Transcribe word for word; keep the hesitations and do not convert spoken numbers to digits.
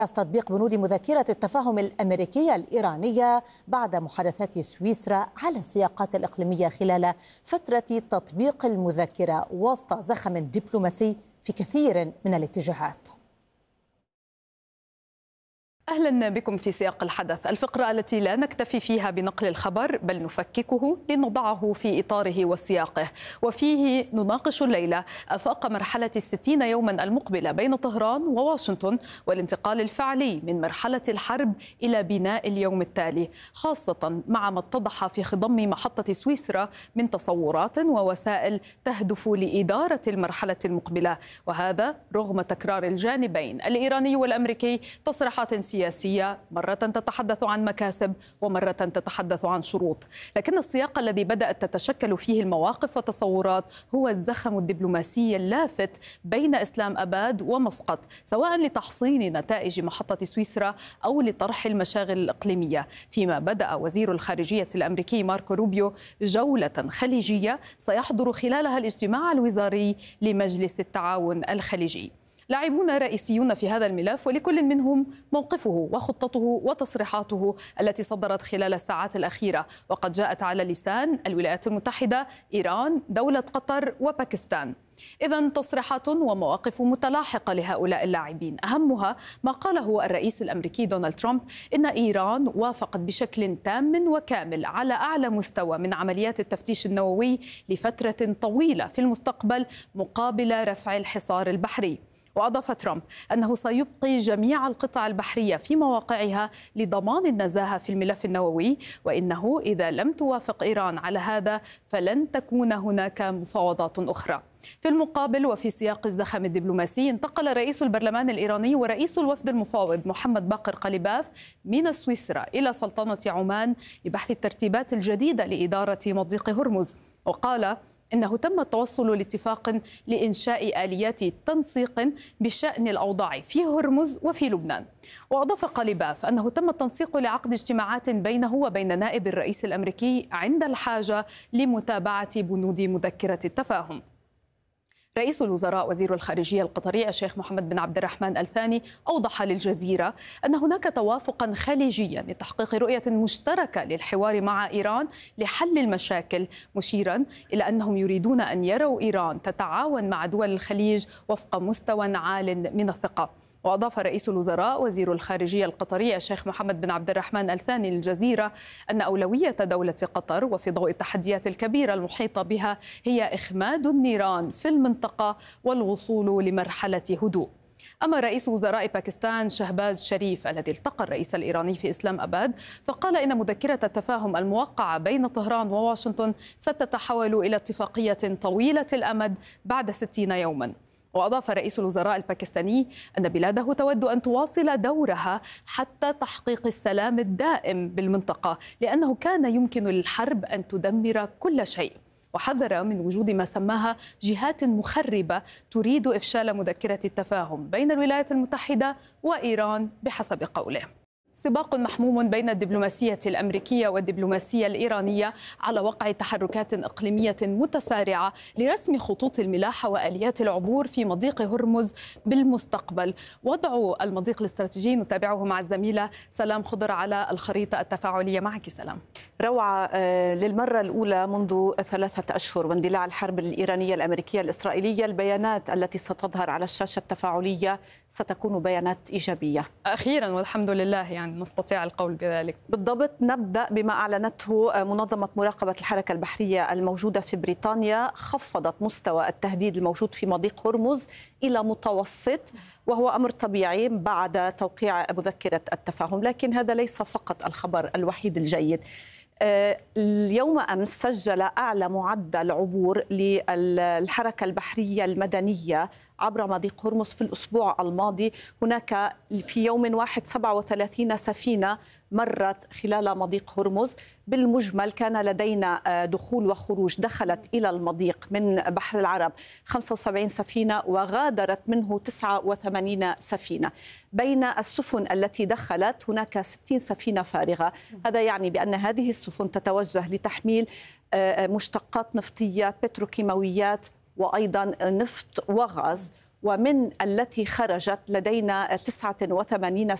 تطبيق بنود مذكرة التفاهم الأمريكية الإيرانية بعد محادثات سويسرا على السياقات الإقليمية خلال فترة تطبيق المذكرة وسط زخم دبلوماسي في كثير من الاتجاهات. أهلا بكم في سياق الحدث، الفقرة التي لا نكتفي فيها بنقل الخبر بل نفككه لنضعه في إطاره وسياقه، وفيه نناقش الليلة آفاق مرحلة الستين يوما المقبلة بين طهران وواشنطن والانتقال الفعلي من مرحلة الحرب إلى بناء اليوم التالي، خاصة مع ما اتضح في خضم محطة سويسرا من تصورات ووسائل تهدف لإدارة المرحلة المقبلة، وهذا رغم تكرار الجانبين الإيراني والأمريكي تصريحات سياسية سياسية مرة تتحدث عن مكاسب ومرة تتحدث عن شروط، لكن السياق الذي بدأت تتشكل فيه المواقف والتصورات هو الزخم الدبلوماسي اللافت بين إسلام أباد ومسقط، سواء لتحصين نتائج محطة سويسرا أو لطرح المشاغل الإقليمية، فيما بدأ وزير الخارجية الأمريكي ماركو روبيو جولة خليجية سيحضر خلالها الاجتماع الوزاري لمجلس التعاون الخليجي. لاعبون رئيسيون في هذا الملف ولكل منهم موقفه وخطته وتصريحاته التي صدرت خلال الساعات الأخيرة، وقد جاءت على لسان الولايات المتحدة، إيران، دولة قطر وباكستان. إذن تصريحات ومواقف متلاحقة لهؤلاء اللاعبين، أهمها ما قاله الرئيس الأمريكي دونالد ترامب إن إيران وافقت بشكل تام وكامل على أعلى مستوى من عمليات التفتيش النووي لفترة طويلة في المستقبل مقابل رفع الحصار البحري. وأضاف ترامب أنه سيبقي جميع القطع البحرية في مواقعها لضمان النزاهة في الملف النووي، وإنه إذا لم توافق إيران على هذا فلن تكون هناك مفاوضات أخرى. في المقابل وفي سياق الزخم الدبلوماسي، انتقل رئيس البرلمان الإيراني ورئيس الوفد المفاوض محمد باقر قليباف من سويسرا إلى سلطنة عمان لبحث الترتيبات الجديدة لإدارة مضيق هرمز، وقال إنه تم التوصل لاتفاق لإنشاء آليات تنسيق بشأن الأوضاع في هرمز وفي لبنان. وأضاف قليباف أنه تم التنسيق لعقد اجتماعات بينه وبين نائب الرئيس الأمريكي عند الحاجة لمتابعة بنود مذكرة التفاهم. رئيس الوزراء وزير الخارجية القطري الشيخ محمد بن عبد الرحمن الثاني أوضح للجزيرة أن هناك توافقا خليجيا لتحقيق رؤية مشتركة للحوار مع إيران لحل المشاكل، مشيرا إلى أنهم يريدون أن يروا إيران تتعاون مع دول الخليج وفق مستوى عال من الثقة. وأضاف رئيس الوزراء وزير الخارجية القطري الشيخ محمد بن عبد الرحمن الثاني للجزيرة أن أولوية دولة قطر وفي ضوء التحديات الكبيرة المحيطة بها هي إخماد النيران في المنطقة والوصول لمرحلة هدوء. أما رئيس وزراء باكستان شهباز شريف الذي التقى الرئيس الإيراني في إسلام أباد فقال إن مذكرة التفاهم الموقعة بين طهران وواشنطن ستتحول إلى اتفاقية طويلة الأمد بعد ستين يوما. وأضاف رئيس الوزراء الباكستاني أن بلاده تود أن تواصل دورها حتى تحقيق السلام الدائم بالمنطقة، لأنه كان يمكن للحرب أن تدمر كل شيء، وحذر من وجود ما سماها جهات مخربة تريد إفشال مذكرة التفاهم بين الولايات المتحدة وإيران بحسب قوله. سباق محموم بين الدبلوماسية الأمريكية والدبلوماسية الإيرانية على وقع تحركات إقليمية متسارعة لرسم خطوط الملاحة وآليات العبور في مضيق هرمز بالمستقبل. وضع المضيق الاستراتيجي نتابعه مع الزميلة سلام خضر على الخريطة التفاعلية. معك سلام. روعة، للمرة الأولى منذ ثلاثة أشهر واندلاع الحرب الإيرانية الأمريكية الإسرائيلية البيانات التي ستظهر على الشاشة التفاعلية ستكون بيانات إيجابية أخيرا والحمد لله، يعني نستطيع القول بذلك. بالضبط. نبدأ بما أعلنته منظمة مراقبة الحركة البحرية الموجودة في بريطانيا، خفضت مستوى التهديد الموجود في مضيق هرمز إلى متوسط، وهو أمر طبيعي بعد توقيع مذكرة التفاهم، لكن هذا ليس فقط الخبر الوحيد الجيد. اليوم أمس سجل أعلى معدل عبور للحركة البحرية المدنية عبر مضيق هرمز في الأسبوع الماضي. هناك في يوم واحد سبعة وثلاثين سفينة مرت خلال مضيق هرمز. بالمجمل كان لدينا دخول وخروج، دخلت إلى المضيق من بحر العرب خمسة وسبعين سفينة وغادرت منه تسعة وثمانين سفينة. بين السفن التي دخلت هناك ستين سفينة فارغة. هذا يعني بأن هذه السفن تتوجه لتحميل مشتقات نفطية، بتروكيماويات، وأيضا نفط وغاز. ومن التي خرجت لدينا تسعة وثمانين